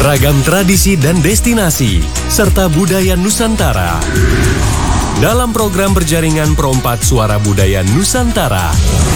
Ragam tradisi dan destinasi, serta budaya Nusantara. Dalam program berjaringan Perompat Suara Budaya Nusantara.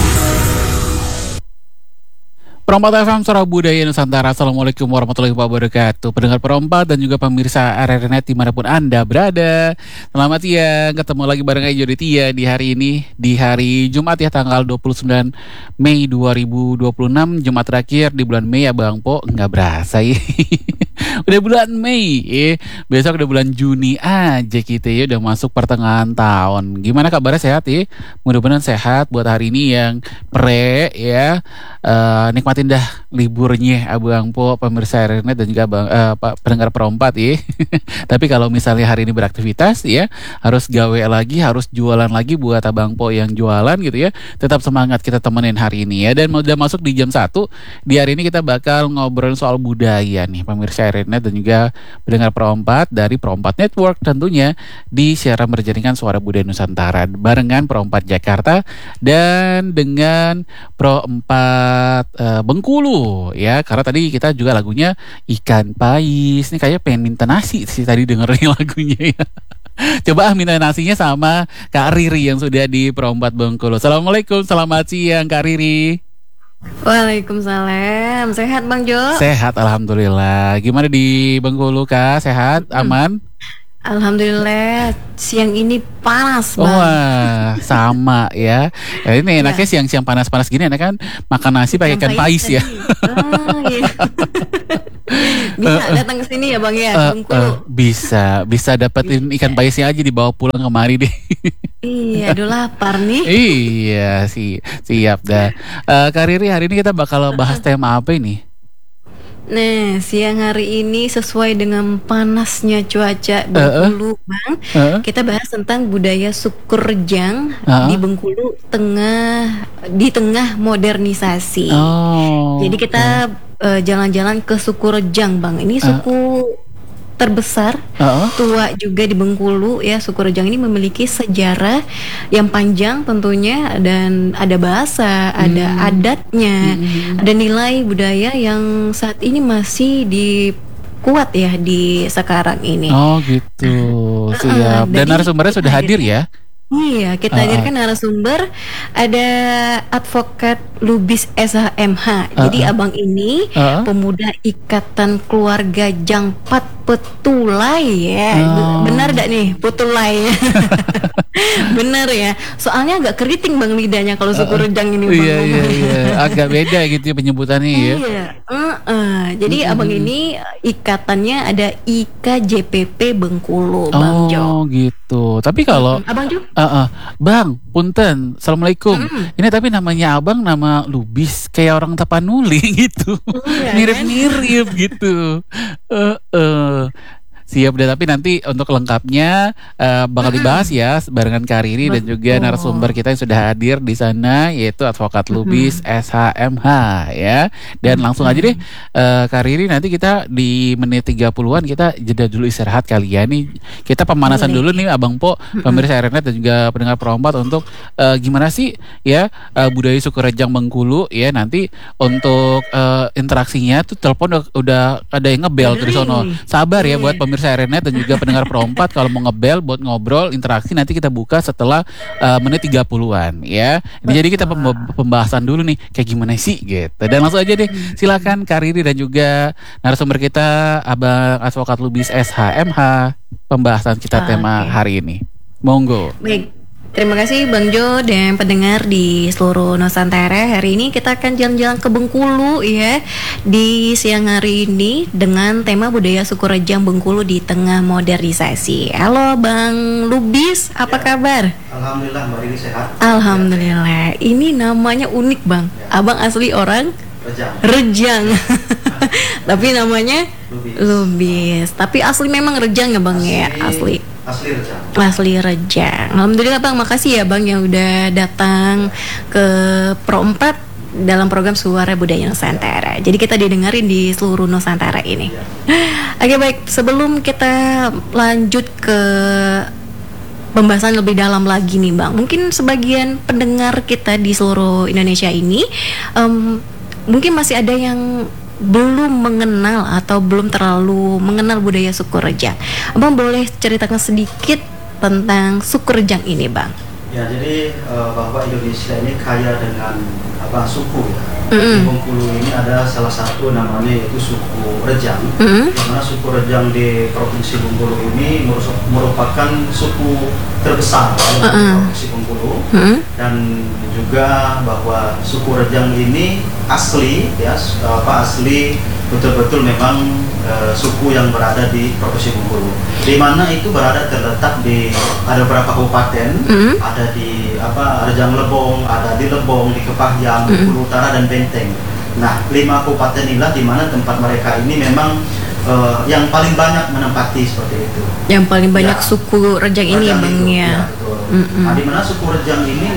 Perompat FM Suara Budaya Nusantara. Assalamualaikum warahmatullahi wabarakatuh. Pendengar Perompat dan juga pemirsa RRNet dimanapun Anda berada. Selamat siang, ketemu lagi bareng Ejo Tia di hari ini, di hari Jumat ya, tanggal 29 Mei 2026. Jumat terakhir di bulan Mei ya Bang Po. Nggak berasa ya. Udah bulan Mei ya. Besok udah bulan Juni aja kita ya. Udah masuk pertengahan tahun. Gimana kabarnya, sehat ya? Mudah-mudahan sehat buat hari ini yang ya. Nikmatin dah liburnya Abang Po, pemirsa RRNet dan juga pendengar Perompat ya. Tapi kalau misalnya hari ini beraktivitas ya, harus gawe lagi, harus jualan lagi buat Abang Po yang jualan gitu ya. Tetap semangat kita temenin hari ini ya. Dan udah masuk di jam 1. Di hari ini kita bakal ngobrol soal budaya nih pemirsa RRNet dan juga pendengar Perompat dari Perompat Network tentunya di siaran berjaringan Suara Budaya Nusantara barengan Perompat Jakarta dan dengan Perompat Bengkulu ya, karena tadi kita juga lagunya Ikan Pais. Ini kayak pengen minta nasi sih tadi dengerin lagunya ya. Coba minta nasinya sama Kak Riri yang sudah di Perompat Bengkulu. Assalamualaikum, selamat siang Kak Riri. Waalaikumsalam. Sehat Bang Jo? Sehat alhamdulillah. Gimana di Bengkulu Kak? Sehat? Aman? Alhamdulillah, siang ini panas Bang. Wah, sama ya. Ini enaknya siang-siang panas-panas gini enak kan makan nasi pakai ikan pais ya. Iya. Bisa datang ke sini ya Bang ya, Bengkulu. Bisa dapetin ikan paisnya aja dibawa pulang kemari deh. Iya, aduh lapar nih. Iya sih, siap dah. Kak Riri, hari ini kita bakal bahas tema apa ini? Nah, siang hari ini sesuai dengan panasnya cuaca Bengkulu, Bang. Kita bahas tentang budaya Suku Rejang di Bengkulu di tengah modernisasi. Jadi kita jalan-jalan ke Suku Rejang, Bang. Ini suku terbesar, tua juga di Bengkulu ya. Suku Rejang ini memiliki sejarah yang panjang tentunya, dan ada bahasa, ada adatnya, ada nilai budaya yang saat ini masih kuat ya di sekarang ini. Oh gitu, siap. Dan narasumbernya sudah hadir ya? Iya, kita hadirkan narasumber, ada advokat Lubis SHMH. Jadi abang ini pemuda Ikatan Keluarga Jangpat Petulai ya. Benar gak nih Petulai? Bener ya. Soalnya agak keriting Bang lidahnya kalau Suku Rejang ini Bang. Iya. Agak beda gitu ya penyebutannya ya. Iya. Jadi abang ini ikatannya ada IKJPP Bengkulu Bang Jo. Oh gitu. Tapi kalau Abang Jo? Bang, punten, assalamualaikum. Ini tapi namanya abang nama Lubis, kayak orang Tapanuli gitu. Mirip-mirip gitu. Siap deh, tapi nanti untuk lengkapnya bakal dibahas ya barengan Kak Riri dan juga narasumber kita yang sudah hadir di sana, yaitu advokat Lubis SHMH ya. Dan langsung aja deh Kak Riri, nanti kita di menit 30-an kita jeda dulu istirahat kali ya. Nih kita pemanasan dulu nih Abang Po, pemirsa RRNet dan juga pendengar Perompat untuk gimana sih ya budaya Suku Rejang Bengkulu ya. Nanti untuk interaksinya tuh telepon udah ada yang ngebel tuh di sono. Sabar ya buat pemirsa RRNet dan juga pendengar Perompat, kalau mau ngebel buat ngobrol interaksi nanti kita buka setelah menit 30-an ya. Ini jadi kita pembahasan dulu nih kayak gimana sih gitu. Dan langsung aja deh, silakan Kak Riri dan juga narasumber kita Abang Advokat Lubis SHMH, pembahasan kita tema hari ini. Monggo. Baik. Terima kasih Bang Jo dan pendengar di seluruh Nusantara. Hari ini kita akan jalan-jalan ke Bengkulu ya, di siang hari ini dengan tema budaya Suku Rejang Bengkulu di tengah modernisasi. Halo Bang Lubis, apa kabar? Alhamdulillah Mbak Rini sehat. Alhamdulillah. Ini namanya unik Bang. Abang asli orang Rejang. Tapi namanya Lubis. Tapi asli memang Rejang ya Bang ya? Asli Rejang. Alhamdulillah Bang, makasih ya Bang yang udah datang ke Perompat dalam program Suara Budaya Nusantara. Jadi kita didengarin di seluruh Nusantara ini. Oke baik, sebelum kita lanjut ke pembahasan lebih dalam lagi nih Bang, mungkin sebagian pendengar kita di seluruh Indonesia ini mungkin masih ada yang belum mengenal atau belum terlalu mengenal budaya suku Rejang. Abang boleh ceritakan sedikit tentang suku Rejang ini, Bang? Ya, jadi bahwa Indonesia ini kaya dengan suku ya. Di Bengkulu ini ada salah satu namanya yaitu suku Rejang. Di mana suku Rejang di Provinsi Bengkulu ini merupakan suku terbesar di Provinsi Bengkulu. Dan juga bahwa suku Rejang ini asli ya, asli betul-betul memang suku yang berada di Provinsi Bengkulu. Di mana itu terletak di ada beberapa kabupaten, ada di Rejang Lebong, ada di Lebong, di Kepahyang, Bengkulu Utara dan Benteng. Nah, 5 kabupaten inilah di mana tempat mereka ini memang yang paling banyak menempati seperti itu. Yang paling banyak suku Rejang ini, Bang ya. Nah, di mana suku Rejang ini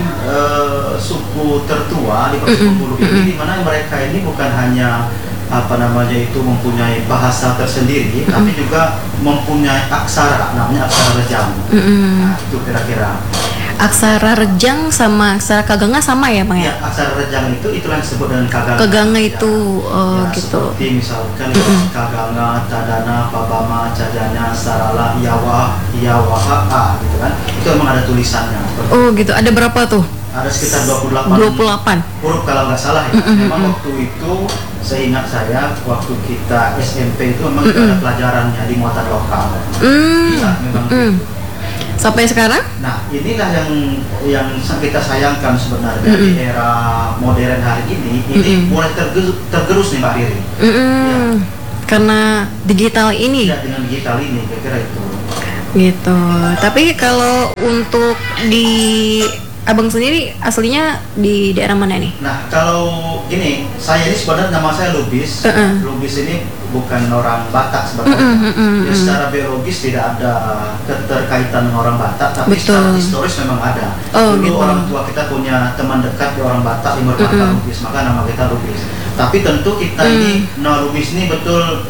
suku tertua di Provinsi Bengkulu ini, di mana mereka ini bukan hanya mempunyai bahasa tersendiri, tapi juga mempunyai aksara, namanya aksara Rejang. Nah, itu kira-kira. Aksara Rejang sama aksara Kaganga sama ya, Bang ya? Ya, aksara Rejang itu itulah yang disebut dengan Kaganga. Kaganga itu gitu. Seperti misalkan Kaganga, Tadana, Pabama, Cajana, Sarala, Yawa, Yawaha, gitu kan. Itu memang ada tulisannya. Oh, gitu. Ada berapa tuh? Ada sekitar 28 huruf kalau nggak salah ya. Memang waktu itu seingat saya waktu kita SMP itu memang ada pelajarannya di muatan lokal. Iya, memang gitu. Sampai sekarang? Nah, inilah yang kita sayangkan sebenarnya di era modern hari ini mulai tergerus nih Mbak Riri. Ya. Karena digital ini. Ya, dengan digital ini kira-kira itu. Gitu. Tapi kalau untuk di Abang sendiri aslinya di daerah mana nih? Nah, kalau ini saya ini sebenarnya nama saya Lubis. Lubis ini bukan orang Batak sebenarnya. Ya, secara biologis tidak ada keterkaitan dengan orang Batak, tapi secara historis memang ada. Dulu orang tua kita punya teman dekat di orang Batak yang bernama Lubis, maka nama kita Lubis. Tapi tentu kita ini Lubis ini betul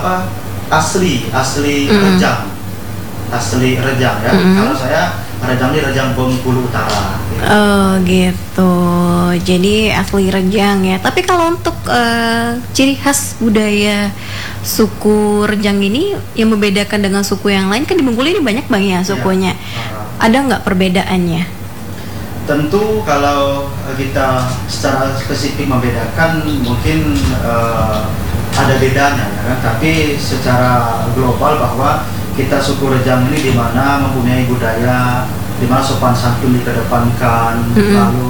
asli Rejang. Asli Rejang ya. Kalau saya Rejang ini Rejang Bengkulu Utara. Oh gitu. Jadi asli Rejang ya. Tapi kalau untuk ciri khas budaya suku Rejang ini yang membedakan dengan suku yang lain, kan di Bengkulu ini banyak Bang ya sukunya. Ada nggak perbedaannya? Tentu kalau kita secara spesifik membedakan mungkin ada bedanya ya kan. Tapi secara global bahwa kita suku Rejang ini di mana mempunyai budaya di mana sopan santun dikedepankan, lalu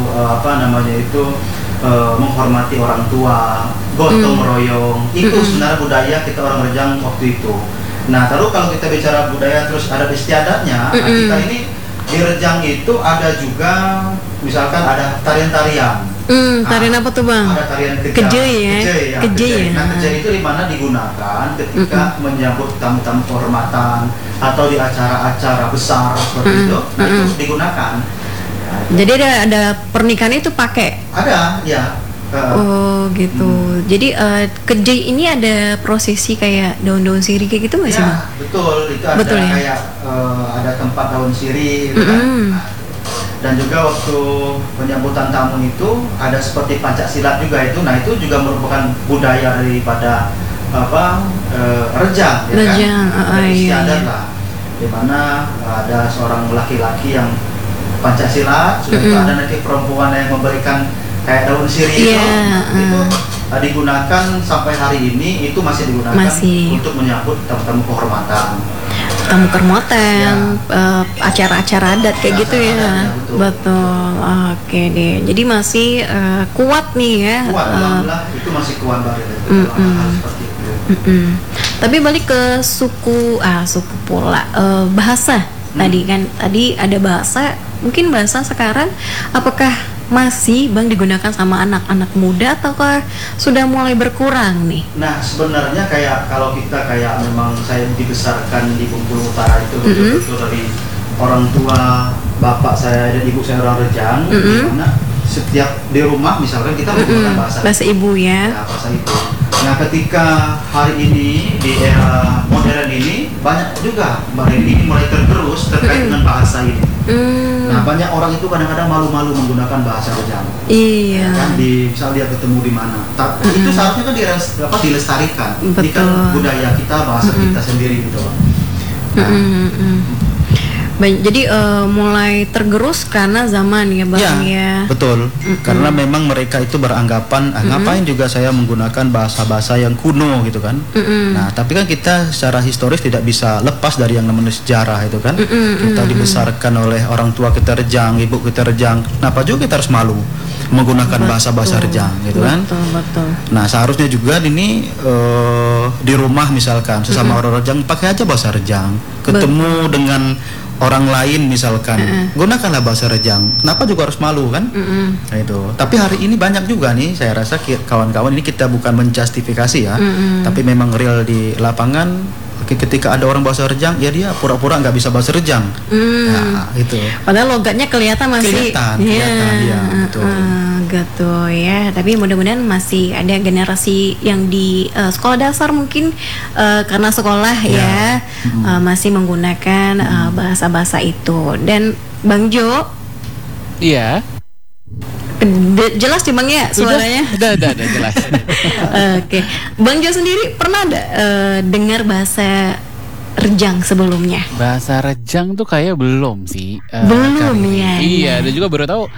menghormati orang tua, gotong royong. Itu sebenarnya budaya kita orang Rejang waktu itu. Nah, lalu kalau kita bicara budaya terus adat istiadatnya, kita ini di Rejang itu ada juga misalkan ada tarian-tarian. Tarian apa tuh Bang? Ada tarian kejei ya. Kejei. Nah, kejei itu di mana digunakan ketika menyambut tamu-tamu kehormatan atau di acara-acara besar seperti itu. Nah, itu digunakan. Jadi ada pernikahan itu pakai? Ada, ya. Oh gitu. Jadi kejei ini ada prosesi kayak daun-daun sirih kayak gitu nggak sih Bang? Betul. Itu ada ya? Kayak ada tempat daun sirih gitu kan. Dan juga waktu penyambutan tamu itu ada seperti Pancasila juga itu. Nah, itu juga merupakan budaya daripada Rejang ya kan. Istiadat lah. Di mana ada seorang laki-laki yang Pancasila, sudah itu ada nanti perempuan yang memberikan kayak daun sirih itu digunakan sampai hari ini, itu masih digunakan untuk menyambut tamu-tamu kehormatan. Tamu kehormatan, acara-acara adat kayak gitu ya. Betul. Oke deh. Jadi masih kuat nih ya. Kuat, alhamdulillah itu masih kuat banget. Seperti itu. Tapi balik ke suku pula bahasa. Tadi ada bahasa. Mungkin bahasa sekarang apakah masih Bang digunakan sama anak-anak muda ataukah sudah mulai berkurang nih? Nah, sebenarnya kalau kita memang saya dibesarkan di Bengkulu Utara itu betul-betul dari orang tua bapak saya dan ibu saya orang Rejang, di mana setiap di rumah misalkan kita menggunakan bahasa ibu ya. Bahasa ibu. Nah, ketika hari ini di era modern ini banyak juga ini mulai tergerus terkait dengan bahasa ini. Nah banyak orang itu kadang-kadang malu-malu menggunakan bahasa Rejang. Iya. Kan misal dia ketemu di mana, itu seharusnya kan dilestarikan. Ini kan budaya kita, bahasa kita sendiri gitu. Nah, jadi mulai tergerus karena zaman ya Bang ya. Betul. Karena memang mereka itu beranggapan ngapain juga saya menggunakan bahasa-bahasa yang kuno gitu kan. Nah, tapi kan kita secara historis tidak bisa lepas dari yang namanya sejarah itu kan. Kita dibesarkan oleh orang tua kita Rejang, ibu kita Rejang. Kenapa juga kita harus malu menggunakan bahasa-bahasa Rejang gitu kan. Betul. Nah, seharusnya juga ini di rumah misalkan sesama orang Rejang pakai aja bahasa Rejang. Ketemu dengan orang lain misalkan gunakanlah bahasa Rejang. Kenapa juga harus malu kan? Nah, itu. Tapi hari ini banyak juga nih, saya rasa kawan-kawan, ini kita bukan menjustifikasi ya, tapi memang real di lapangan. Ketika ada orang bahasa Rejang, ya dia pura-pura nggak bisa bahasa Rejang. Nah, itu. Padahal logatnya kelihatan masih. Kelihatan, ya, betul. Gitu ya. Tapi mudah-mudahan masih ada generasi yang di sekolah dasar mungkin karena sekolah masih menggunakan bahasa-bahasa itu. Dan Bang Jo. Iya. Jelas sih Bang ya suaranya? Udah jelas. Oke. Bang Jo sendiri pernah ada dengar bahasa Rejang sebelumnya? Bahasa Rejang tuh kayak belum sih. Belum ya. Iya, dan juga baru tahu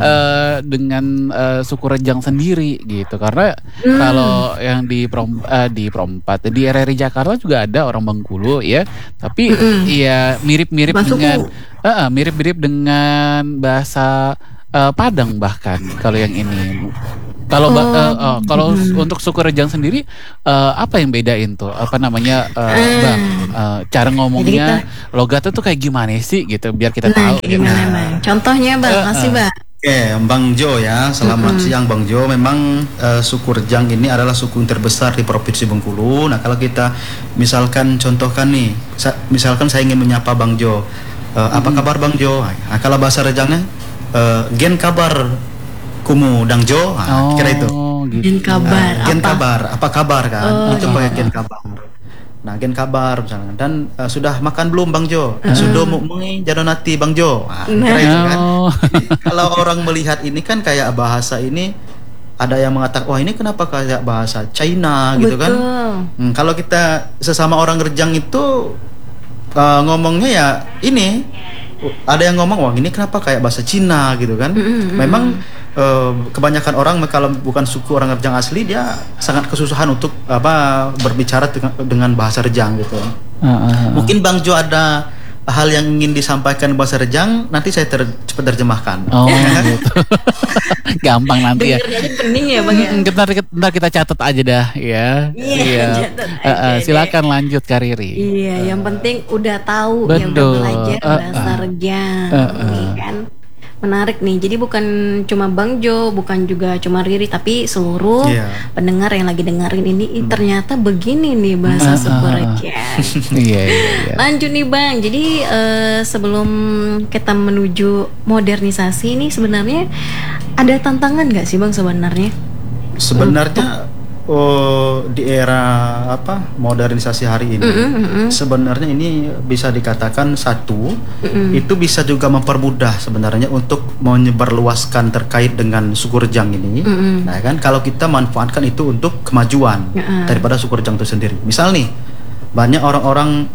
dengan suku Rejang sendiri gitu. Karena kalau yang di Perompat di RRI Jakarta juga ada orang Bengkulu ya. Tapi ya mirip-mirip dengan mirip-mirip dengan bahasa Padang bahkan kalau yang ini. Kalau kalau untuk suku Rejang sendiri apa yang bedain tuh? Apa namanya Bang? Cara ngomongnya, logatnya tuh kayak gimana sih gitu biar kita tahu. Gimana Bang? Contohnya Bang, kasih Bang. Oke, Bang Jo ya. Selamat siang Bang Jo. Memang suku Rejang ini adalah suku yang terbesar di Provinsi Bengkulu. Nah, kalau kita misalkan contohkan nih, misalkan saya ingin menyapa Bang Jo. Apa kabar Bang Jo? Nah, kalau bahasa Rejangnya gen kabar kumu dang Jo, kira itu. Gen kabar. Gen kabar, apa kabar kan? Itu pakai gen kabar. Nah, gen kabar misalnya. Dan sudah makan belum Bang Jo? Sudah mengi jadonati Bang Jo. Kira itu kan. Jadi, kalau orang melihat ini kan kayak bahasa ini, ada yang mengatakan wah ini kenapa kayak bahasa China gitu kan. Kalau kita sesama orang Rejang itu ngomongnya ya ini, ada yang ngomong wah ini kenapa kayak bahasa Cina gitu kan. Memang kebanyakan orang kalau bukan suku orang Rejang asli dia sangat kesusahan untuk berbicara dengan bahasa Rejang gitu. Mungkin Bang Jo ada hal yang ingin disampaikan bahasa Rejang, nanti saya cepat terjemahkan. Gitu. Gampang nanti ya. Dengernya pening ya Bang ya. Ntar kita catat aja dah ya. Iya. Silakan lanjut Kak Riri. Iya, yang penting udah tahu ya, udah belajar bahasa Rejang. Kan menarik nih. Jadi bukan cuma Bang Jo, bukan juga cuma Riri, tapi seluruh pendengar yang lagi dengerin ini ternyata begini nih bahasa suku Rejang. Iya. Lanjut nih Bang. Jadi sebelum kita menuju modernisasi ini sebenarnya ada tantangan nggak sih Bang sebenarnya? Sebenarnya di era modernisasi hari ini sebenarnya ini bisa dikatakan itu bisa juga mempermudah sebenarnya untuk menyebarluaskan terkait dengan suku Rejang ini. Nah kan kalau kita manfaatkan itu untuk kemajuan daripada suku Rejang itu sendiri. Misal nih banyak orang-orang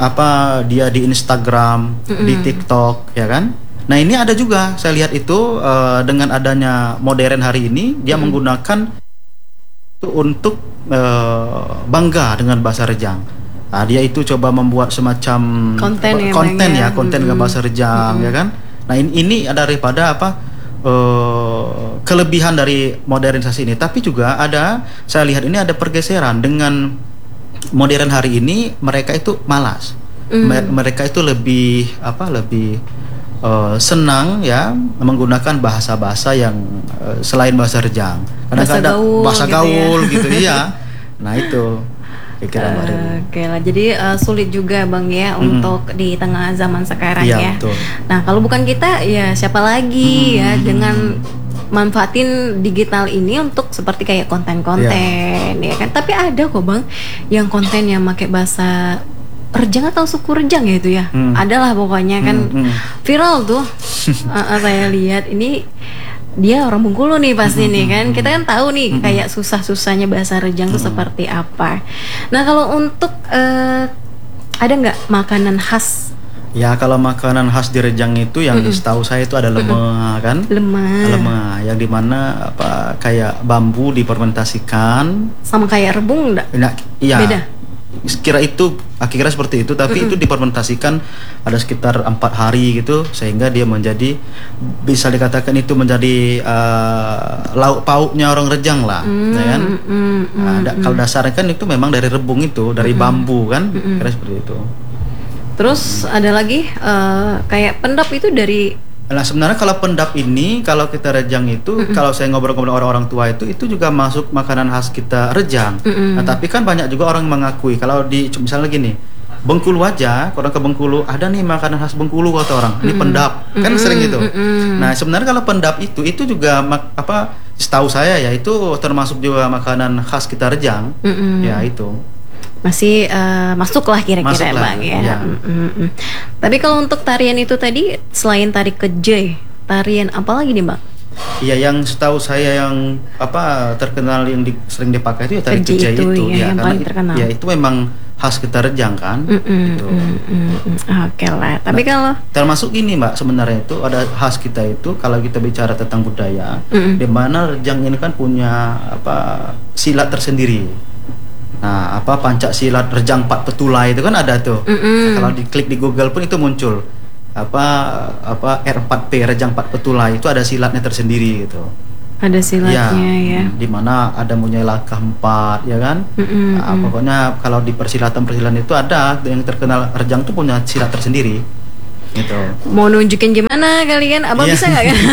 dia di Instagram, di TikTok ya kan. Nah ini ada juga saya lihat itu dengan adanya modern hari ini dia menggunakan untuk bangga dengan bahasa Rejang. Nah, dia itu coba membuat semacam konten dengan bahasa Rejang ya kan. Nah ini ada daripada kelebihan dari modernisasi ini, tapi juga saya lihat ini ada pergeseran dengan modern hari ini. Mereka itu malas, mereka itu lebih senang ya menggunakan bahasa-bahasa yang selain bahasa Rejang. Kadang-kadang bahasa gaul gitu ya. Nah itu kira-kira Oke lah, jadi sulit juga Bang ya untuk di tengah zaman sekarang ya. Betul. Nah kalau bukan kita ya siapa lagi ya dengan manfaatin digital ini untuk seperti kayak konten-konten ya kan. Tapi ada kok Bang yang konten yang pakai bahasa Rejang atau suku Rejang ya itu ya, adalah pokoknya kan viral tuh. Saya lihat ini dia orang Bengkulu nih pasti nih kan, kita kan tahu nih kayak susah-susahnya bahasa Rejang tuh seperti apa. Nah kalau untuk ada nggak makanan khas? Ya kalau makanan khas di Rejang itu yang setahu saya itu ada lemah kan. Lemah yang dimana apa kayak bambu difermentasikan. Sama kayak rebung enggak? Nah, iya. Beda. Kira seperti itu, tapi itu difermentasikan ada sekitar 4 hari gitu, sehingga dia menjadi, bisa dikatakan itu menjadi lauk pauknya orang Rejang lah, ya kan? Kalau dasarnya kan itu memang dari rebung itu, dari bambu kan, kira seperti itu. Terus ada lagi kayak pendap itu dari. Nah sebenarnya kalau pendap ini, kalau kita Rejang itu, kalau saya ngobrol-ngobrol orang-orang tua itu juga masuk makanan khas kita Rejang. Nah tapi kan banyak juga orang mengakui kalau di misalnya gini, Bengkulu aja, orang ke Bengkulu ada nih makanan khas Bengkulu kata orang, ini pendap, kan sering gitu. Nah sebenarnya kalau pendap itu juga setahu saya ya itu termasuk juga makanan khas kita Rejang, ya itu. Masih masuk lah kira-kira Bang ya. Tapi kalau untuk tarian itu tadi selain tari kejai, tarian apa lagi nih Bang? Iya yang setahu saya yang terkenal yang sering dipakai itu ya tari kejai itu ya, yang paling terkenal. Ya itu memang khas kita Rejang kan. Gitu. Oke lah. Tapi kalau termasuk ini Mbak sebenarnya itu ada khas kita itu kalau kita bicara tentang budaya, di mana Rejang ini kan punya silat tersendiri. Nah, Pancak Silat Rejang 4 Petulai itu kan ada tuh. Nah, kalau diklik di Google pun itu muncul R4P Rejang 4 Petulai itu ada silatnya tersendiri gitu. Ada silatnya ya. Di mana ada punya langkah 4 ya kan. Pokoknya kalau di persilatan itu ada yang terkenal Rejang tuh punya silat tersendiri. Gitu. Mau nunjukin gimana kalian? Abang bisa nggak kan?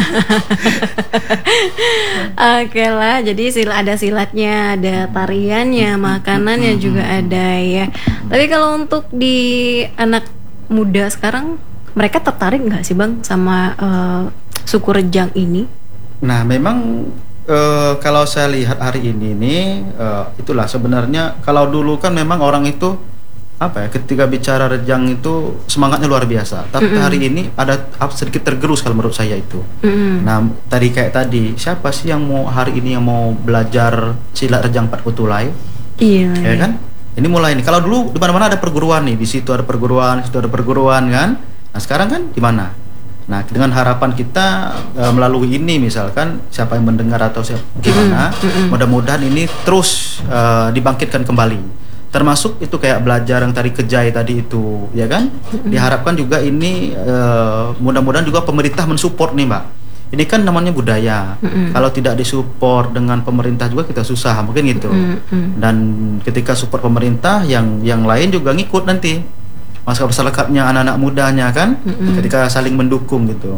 Oke lah, jadi ada silatnya, ada tariannya, makanannya juga ada ya. Tapi kalau untuk di anak muda sekarang, mereka tertarik nggak sih Bang sama suku Rejang ini? Nah memang kalau saya lihat hari ini nih, itulah sebenarnya kalau dulu kan memang orang itu ketika bicara Rejang itu semangatnya luar biasa. Tapi hari ini ada sedikit tergerus kalau menurut saya itu. Nah, kayak tadi, siapa sih yang mau hari ini yang mau belajar silat Rejang 4 Petulai? Iya. Ya kan? Ini mulai nih. Kalau dulu di mana-mana ada perguruan nih, di situ ada perguruan, di situ ada perguruan kan. Nah, sekarang kan di mana? Nah, dengan harapan kita melalui ini misalkan siapa yang mendengar atau gimana, mudah-mudahan ini terus dibangkitkan kembali. Termasuk itu kayak belajar yang tari kejai tadi itu, ya kan? Diharapkan juga ini mudah-mudahan juga pemerintah mensupport nih Mbak. Ini kan namanya budaya. Kalau tidak disupport dengan pemerintah juga kita susah, mungkin gitu. Dan ketika support pemerintah, yang lain juga ngikut nanti. Masyarakat-masyarakatnya, anak-anak mudanya kan, ketika saling mendukung gitu.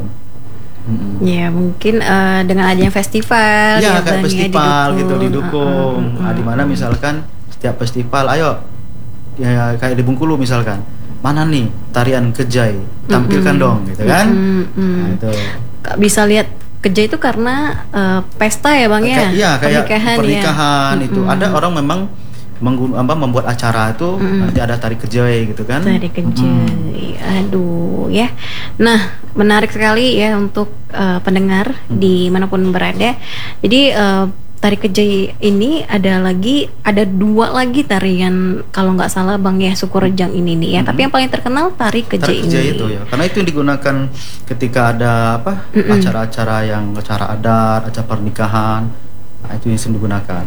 Ya mungkin dengan adanya festival. Ya kayak festival gitu didukung. Di mana misalkan setiap festival, ayo ya kayak di Bengkulu misalkan, mana nih tarian kejai, tampilkan dong gitu kan. Nah, itu bisa lihat kejai itu karena pesta ya Bang ya. Iya kayak pernikahan ya. Itu ada orang memang membuat acara itu nanti ada tari kejai gitu kan. Tari kejai. Aduh ya. Nah, menarik sekali ya untuk pendengar dimanapun berada. Jadi tari kejai ini ada 2 lagi tarian kalau nggak salah Bang ya, suku Rejang ini nih ya. Tapi yang paling terkenal tari kejai ini. Itu ya, karena itu yang digunakan ketika ada acara-acara adat, acara pernikahan. Nah, itu yang sering digunakan.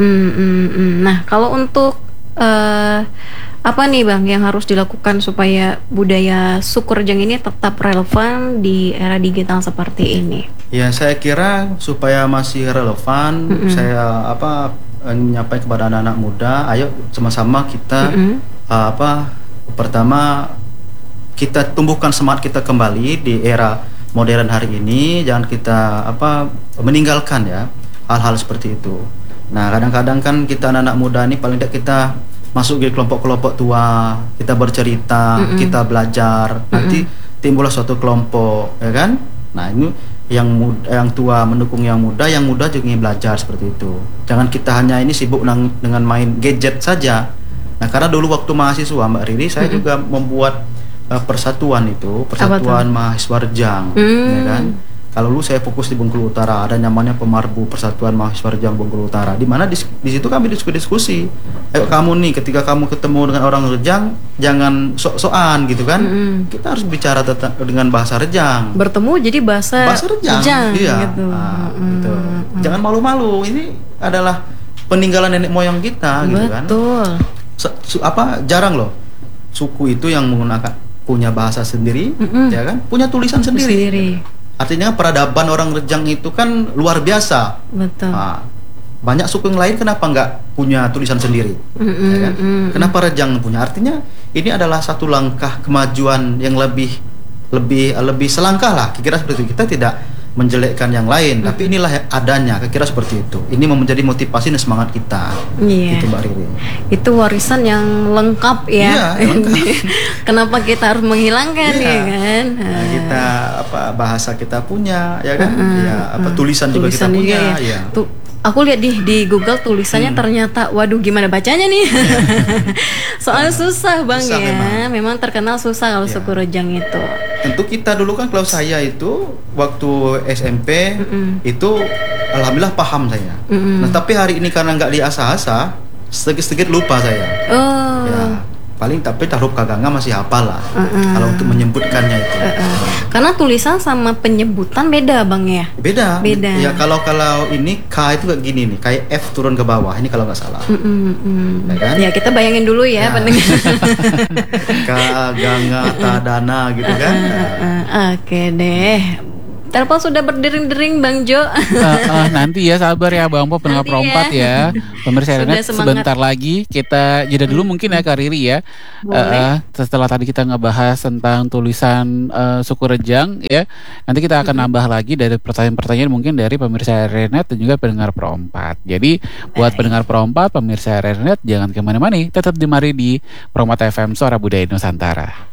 Nah, kalau untuk apa nih Bang yang harus dilakukan supaya budaya suku Rejang ini tetap relevan di era digital seperti ini? Ya, saya kira supaya masih relevan, saya menyampaikan kepada anak-anak muda, ayo sama-sama kita pertama kita tumbuhkan semangat kita kembali di era modern hari ini. Jangan kita meninggalkan ya hal-hal seperti itu. Nah, kadang-kadang kan kita anak-anak muda ini paling tidak kita masuk di kelompok-kelompok tua, kita bercerita, kita belajar, nanti timbullah suatu kelompok, ya kan? Nah, ini yang tua mendukung yang muda juga ingin belajar seperti itu. Jangan kita hanya ini sibuk dengan main gadget saja. Nah, karena dulu waktu mahasiswa Mbak Riri, saya juga membuat persatuan mahasiswa Rejang, ya kan. Kalau dulu saya fokus di Bengkulu Utara, ada namanya Pemarbu, Persatuan Mahasiswa Rejang Bengkulu Utara, di mana di situ kami diskusi. Ayo kamu nih, ketika kamu ketemu dengan orang Rejang, jangan sok-sokan gitu kan. Kita harus bicara dengan bahasa Rejang. Bertemu jadi bahasa Rejang. Iya. Gitu. Gitu. Jangan malu-malu. Ini adalah peninggalan nenek moyang kita, gitu kan. Betul. Jarang loh suku itu yang menggunakan punya bahasa sendiri, ya kan? Punya tulisan sendiri. Artinya peradaban orang Rejang itu kan luar biasa. Betul. Nah, banyak suku yang lain kenapa nggak punya tulisan sendiri? Ya kan? Kenapa Rejang punya? Artinya ini adalah satu langkah kemajuan yang lebih selangkah lah. Kira-kira seperti itu. Kita tidak menjelekkan yang lain, tapi inilah adanya. Kira-kira seperti itu. Ini menjadi motivasi dan semangat kita. Itu Mbak Riri. Itu warisan yang lengkap ya. Iya, lengkap. Kenapa kita harus menghilangkan ya kan? Nah, kita bahasa kita punya, ya kan? Tulisan juga kita punya. Ya. Tuh, aku lihat di Google tulisannya ternyata, waduh gimana bacanya nih? Soalnya susah Bang ya. Memang terkenal susah kalau suku Rejang itu. Tentu kita dulu kan, kalau saya itu waktu SMP itu alhamdulillah paham saya. Nah, tapi hari ini karena nggak diasah-asah, sedikit lupa saya. Ya, paling tapi huruf kaganga masih hafal lah. Kalau untuk menyebutkannya itu. Karena tulisan sama penyebutan beda Bang ya. Beda. Ya kalau ini K itu kayak gini nih, kayak F turun ke bawah. Ini kalau nggak salah. Ya kan? Ya kita bayangin dulu ya, pendengar. Kaganga, tadana gitu kan. Oke deh. Telepon sudah berdering-dering Bang Jo. Nanti ya, sabar ya Bang Po, pendengar perompat ya. Pemirsa Renet, sebentar lagi kita jeda dulu mungkin ya Kak Riri ya. Setelah tadi kita ngebahas tentang tulisan suku Rejang ya. Nanti kita akan nambah lagi dari pertanyaan-pertanyaan mungkin dari pemirsa Renet dan juga pendengar perompat. Jadi buat pendengar perompat, pemirsa Renet, jangan kemana-mana, tetap di Perompat FM Suara Budaya Nusantara.